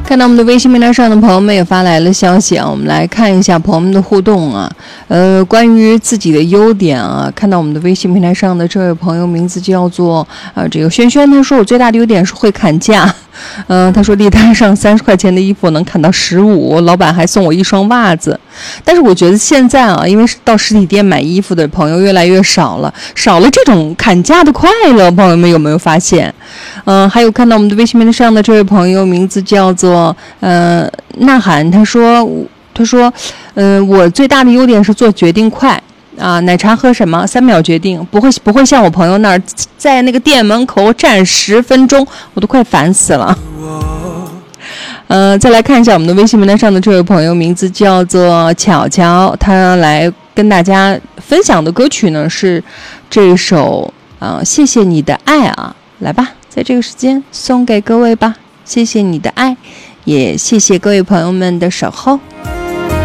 看到我们的微信平台上的朋友们也发来了消息啊，我们来看一下朋友们的互动啊。关于自己的优点啊，看到我们的微信平台上的这位朋友名字叫做这个轩轩，他说我最大的优点是会砍价。他说地摊上30块钱的衣服能砍到15，老板还送我一双袜子。但是我觉得现在啊，因为到实体店买衣服的朋友越来越少了这种砍价的快乐，朋友们有没有发现？还有看到我们的微信平台上的这位朋友名字叫做呐喊，他说我最大的优点是做决定快。奶茶喝什么？3秒决定，不会像我朋友那儿在那个店门口站10分钟，我都快烦死了。再来看一下我们的微信平台上的这位朋友，名字叫做巧巧，他来跟大家分享的歌曲呢是这首谢谢你的爱啊，来吧，在这个时间送给各位吧，谢谢你的爱，也谢谢各位朋友们的守候。